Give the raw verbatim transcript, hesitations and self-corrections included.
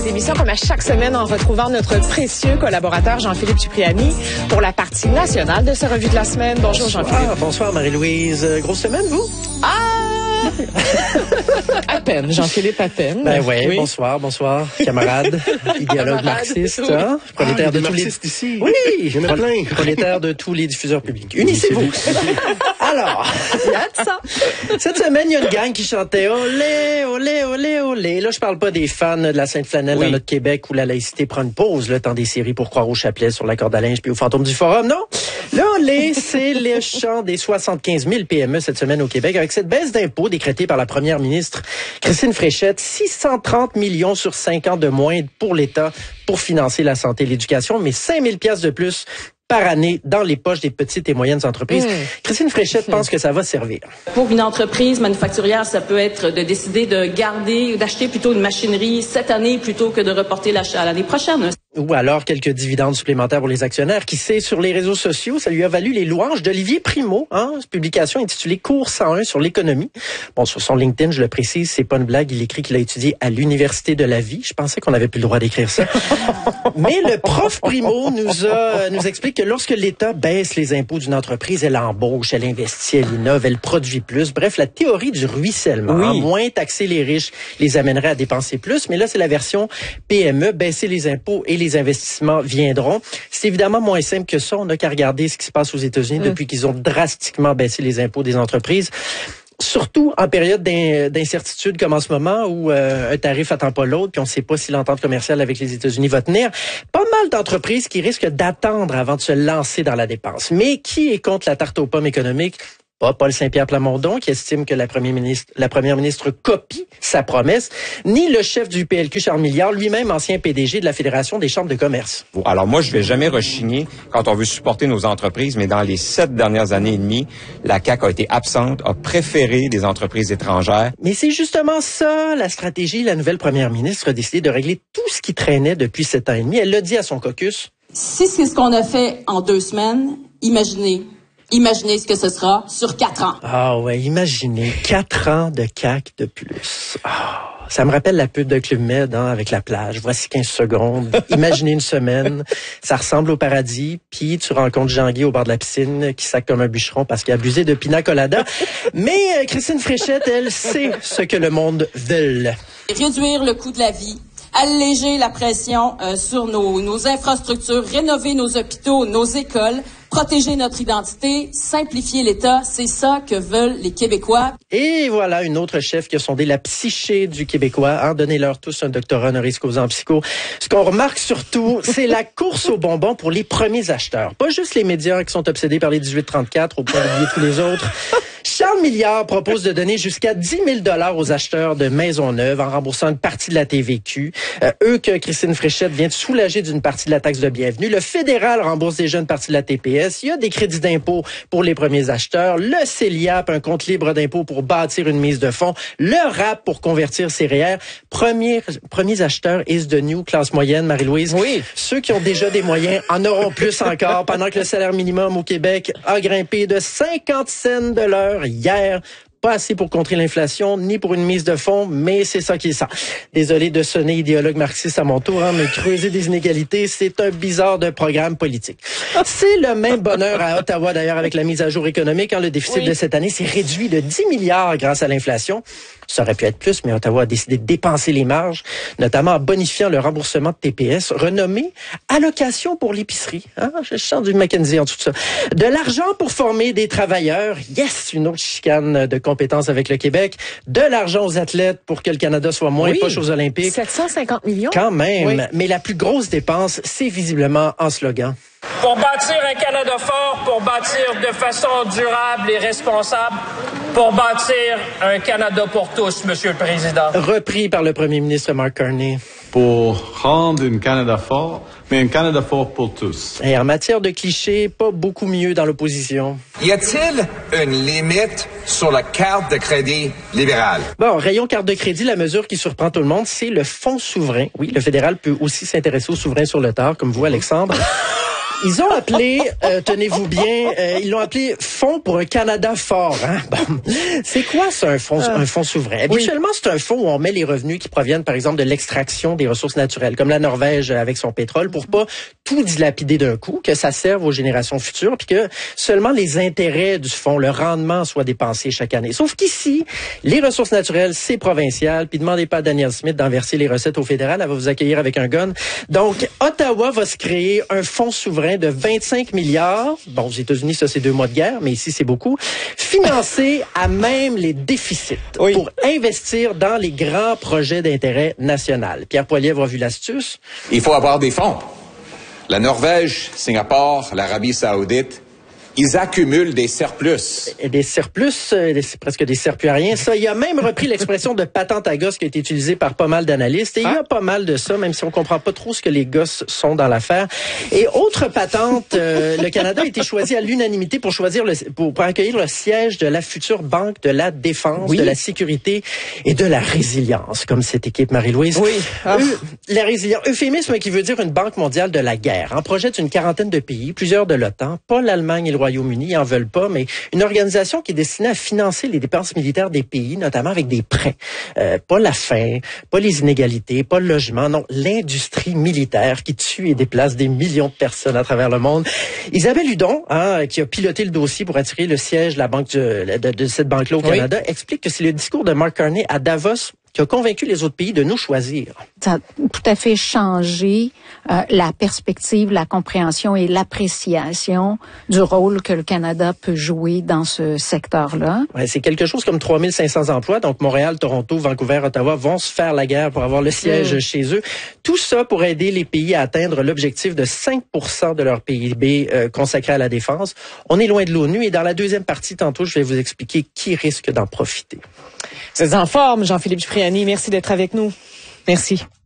cette émission, comme à chaque semaine, en retrouvant notre précieux collaborateur Jean-Philippe Cipriani pour la partie nationale de ce revue de la semaine. Bonjour Jean-Philippe. Ah, bonsoir Marie-Louise. Grosse semaine, vous? Ah! À peine, Jean-Philippe, à peine. Ben ouais, oui, bonsoir, bonsoir, camarade, idéologue marxiste, oui. Hein? Prolétaire ah, de tous les... ici. Oui, il y en a plein. Prolétaire de tous les diffuseurs publics. Unissez-vous. Alors, il y a de ça. Cette semaine, il y a une gang qui chantait olé, olé, olé, olé. Là, je parle pas des fans de la Sainte-Flanelle oui. dans notre Québec où la laïcité prend une pause, le temps des séries pour croire au chapelet, sur la corde à linge puis au fantôme du forum. Non, le olé, c'est le chant des soixante-quinze mille P M E cette semaine au Québec avec cette baisse d'impôts décrétée par la première ministre Christine Fréchette, six cent trente millions sur cinq ans de moins pour l'État pour financer la santé et l'éducation, mais cinq mille piastres de plus par année dans les poches des petites et moyennes entreprises. Mmh. Christine Fréchette pense que ça va servir. Pour une entreprise manufacturière, ça peut être de décider de garder, d'acheter plutôt une machinerie cette année plutôt que de reporter l'achat à l'année prochaine. Ou alors quelques dividendes supplémentaires pour les actionnaires. Qui sait, sur les réseaux sociaux, ça lui a valu les louanges d'Olivier Primo, hein, cette publication intitulée Cours cent un sur l'économie. Bon, sur son LinkedIn, je le précise, c'est pas une blague, il écrit qu'il a étudié à l'Université de la vie. Je pensais qu'on n'avait plus le droit d'écrire ça. Mais le prof Primo nous a, nous explique que lorsque l'État baisse les impôts d'une entreprise, elle embauche, elle investit, elle innove, elle produit plus. Bref, la théorie du ruissellement. Oui. Hein, moins taxer les riches les amènerait à dépenser plus. Mais là, c'est la version P M E, baisser les impôts et les investissements viendront. C'est évidemment moins simple que ça. On n'a qu'à regarder ce qui se passe aux États-Unis mmh. depuis qu'ils ont drastiquement baissé les impôts des entreprises. Surtout en période d'incertitude comme en ce moment où euh, un tarif attend pas l'autre, puis on ne sait pas si l'entente commerciale avec les États-Unis va tenir. Pas mal d'entreprises qui risquent d'attendre avant de se lancer dans la dépense. Mais qui est contre la tarte aux pommes économique? Pas Paul Saint-Pierre Plamondon, qui estime que la première ministre, la première ministre copie sa promesse, ni le chef du P L Q, Charles Milliard, lui-même ancien P D G de la Fédération des chambres de commerce. Alors moi, je vais jamais rechigner quand on veut supporter nos entreprises, mais dans les sept dernières années et demie, la C A Q a été absente, a préféré des entreprises étrangères. Mais c'est justement ça, la stratégie. La nouvelle première ministre a décidé de régler tout ce qui traînait depuis sept ans et demi. Elle l'a dit à son caucus. Si c'est ce qu'on a fait en deux semaines, imaginez. Imaginez ce que ce sera sur quatre ans. Ah ouais, imaginez quatre ans de C A Q de plus. Ah, ça me rappelle la pub de Club Med hein, avec la plage. Voici quinze secondes. Imaginez une semaine. Ça ressemble au paradis. Puis tu rencontres Jean-Guy au bord de la piscine qui sac comme un bûcheron parce qu'il a abusé de pina colada. Mais euh, Christine Fréchette, elle sait ce que le monde veut. Réduire le coût de la vie. Alléger la pression euh, sur nos, nos infrastructures, rénover nos hôpitaux, nos écoles, protéger notre identité, simplifier l'État, c'est ça que veulent les Québécois. Et voilà une autre chef qui a sondé la psyché du Québécois. Hein, donnez-leur tous un doctorat honoris causa en psycho. Ce qu'on remarque surtout, c'est la course aux bonbons pour les premiers acheteurs. Pas juste les médias qui sont obsédés par les dix-huit trente-quatre au point d'oublier tous les autres. Charles Milliard propose de donner jusqu'à dix mille dollars aux acheteurs de maisons neuves en remboursant une partie de la T V Q. Euh, eux que Christine Fréchette vient de soulager d'une partie de la taxe de bienvenue. Le fédéral rembourse déjà une partie de la T P S. Il y a des crédits d'impôt pour les premiers acheteurs. Le C E L I A P, un compte libre d'impôt pour bâtir une mise de fonds. Le R A P pour convertir ses R E E R. Premiers, premiers acheteurs is the new classe moyenne, Marie-Louise. Oui. Ceux qui ont déjà des moyens en auront plus encore pendant que le salaire minimum au Québec a grimpé de cinquante cents de l'heure hier. Pas assez pour contrer l'inflation, ni pour une mise de fonds, mais c'est ça qui est ça. Désolé de sonner idéologue marxiste à mon tour, hein, mais creuser des inégalités, c'est un bizarre de programme politique. C'est le même bonheur à Ottawa, d'ailleurs, avec la mise à jour économique. Hein, le déficit oui. de cette année s'est réduit de dix milliards grâce à l'inflation. Ça aurait pu être plus, mais Ottawa a décidé de dépenser les marges, notamment en bonifiant le remboursement de T P S, renommé allocation pour l'épicerie. Hein? Je sens du McKenzie en tout ça. De l'argent pour former des travailleurs. Yes! Une autre chicane de compétences avec le Québec. De l'argent aux athlètes pour que le Canada soit moins oui. poche aux Olympiques. sept cent cinquante millions? Quand même. Oui. Mais la plus grosse dépense, c'est visiblement en slogan. Pour bâtir un Canada fort, pour bâtir de façon durable et responsable, pour bâtir un Canada pour tous, Monsieur le Président. Repris par le premier ministre Mark Carney. Pour rendre un Canada fort, mais un Canada fort pour tous. Et en matière de clichés, pas beaucoup mieux dans l'opposition. Y a-t-il une limite sur la carte de crédit libérale? Bon, rayon carte de crédit, la mesure qui surprend tout le monde, c'est le fonds souverain. Oui, le fédéral peut aussi s'intéresser au souverain sur le tard, comme vous, Alexandre. Ils ont appelé, euh, tenez-vous bien, euh, ils l'ont appelé Fonds pour un Canada fort. Hein? Bon. C'est quoi ça, un fonds, un fonds souverain? Habituellement, oui. C'est un fonds où on met les revenus qui proviennent, par exemple, de l'extraction des ressources naturelles, comme la Norvège avec son pétrole, pour pas tout dilapider d'un coup, que ça serve aux générations futures, puis que seulement les intérêts du fonds, le rendement, soient dépensés chaque année. Sauf qu'ici, les ressources naturelles, c'est provincial, puis demandez pas à Danielle Smith d'en verser les recettes au fédéral, elle va vous accueillir avec un gun. Donc, Ottawa va se créer un fonds souverain de vingt-cinq milliards. Bon, aux États-Unis, ça, c'est deux mois de guerre, mais ici, c'est beaucoup. Financé à même les déficits oui. pour investir dans les grands projets d'intérêt national. Pierre Poilievre a vu l'astuce. Il faut avoir des fonds. La Norvège, Singapour, l'Arabie Saoudite, ils accumulent des surplus. Des surplus, c'est presque des serpuriens. Ça, il a même repris l'expression de patente à gosse qui a été utilisée par pas mal d'analystes. Et ah. il y a pas mal de ça, même si on comprend pas trop ce que les gosses sont dans l'affaire. Et autre patente, euh, le Canada a été choisi à l'unanimité pour choisir le, pour, pour accueillir le siège de la future Banque de la Défense, oui. de la Sécurité et de la Résilience, comme cette équipe, Marie-Louise. Oui. Ah. Euh, la résilience, euphémisme qui veut dire une banque mondiale de la guerre. Un projet d'une quarantaine de pays, plusieurs de l'OTAN, pas l'Allemagne et le Royaume-Uni, ils en veulent pas, mais une organisation qui est destinée à financer les dépenses militaires des pays, notamment avec des prêts. Euh, pas la faim, pas les inégalités, pas le logement, non, l'industrie militaire qui tue et déplace des millions de personnes à travers le monde. Isabelle Hudon, hein, qui a piloté le dossier pour attirer le siège de la banque de, de, de cette banque-là au Canada, oui. explique que c'est le discours de Mark Carney à Davos qui a convaincu les autres pays de nous choisir. Ça a tout à fait changé euh, la perspective, la compréhension et l'appréciation du rôle que le Canada peut jouer dans ce secteur-là. Ouais, c'est quelque chose comme trois mille cinq cents emplois. Donc, Montréal, Toronto, Vancouver, Ottawa vont se faire la guerre pour avoir le siège mmh. chez eux. Tout ça pour aider les pays à atteindre l'objectif de cinq pour cent de leur P I B euh, consacré à la défense. On est loin de l'ONU et dans la deuxième partie, tantôt, je vais vous expliquer qui risque d'en profiter. Vous êtes en forme, Jean-Philippe Cipriani. Merci d'être avec nous. Merci.